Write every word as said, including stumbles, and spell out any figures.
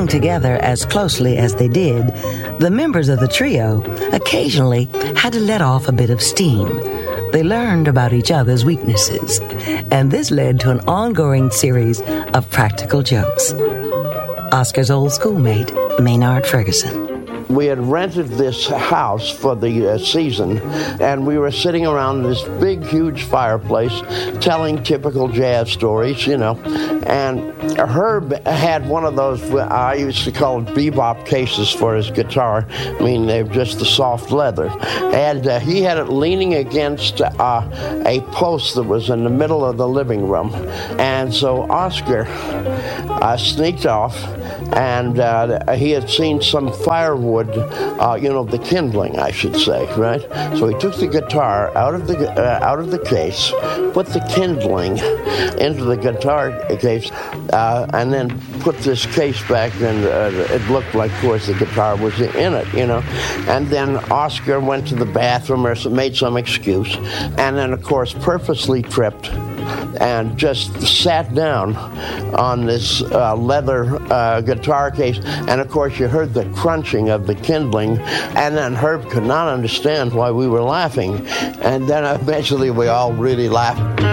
Working together as closely as they did, the members of the trio occasionally had to let off a bit of steam. They learned about each other's weaknesses, and this led to an ongoing series of practical jokes. Oscar's old schoolmate, Maynard Ferguson. We had rented this house for the uh, season, and we were sitting around this big, huge fireplace telling typical jazz stories, you know. And Herb had one of those, I used to call it bebop cases for his guitar. I mean, they're just the soft leather. And uh, he had it leaning against uh, a post that was in the middle of the living room. And so Oscar uh, sneaked off, and uh, he had seen some firewood, uh, you know, the kindling, I should say, right? So he took the guitar out of the uh, out of the case, put the kindling into the guitar case, uh, and then put this case back, and uh, it looked like, of course, the guitar was in it, you know. And then Oscar went to the bathroom or made some excuse, and then, of course, purposely tripped and just sat down on this uh, leather uh, guitar case. And of course you heard the crunching of the kindling, and then Herb could not understand why we were laughing. And then eventually we all really laughed.